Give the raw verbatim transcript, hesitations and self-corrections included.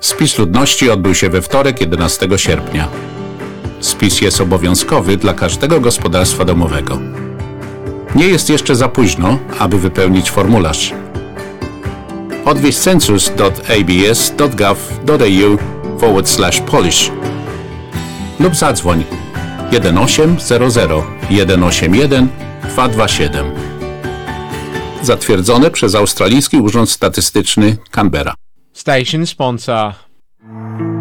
Spis ludności odbył się we wtorek, jedenastego sierpnia. Spis jest obowiązkowy dla każdego gospodarstwa domowego. Nie jest jeszcze za późno, aby wypełnić formularz. Odwiedź census kropka a b s kropka gov kropka a u forward slash polish lub zadzwoń jeden osiem zero zero jeden osiem jeden dwa dwa siedem. Zatwierdzone przez Australijski Urząd Statystyczny Canberra. Station sponsor.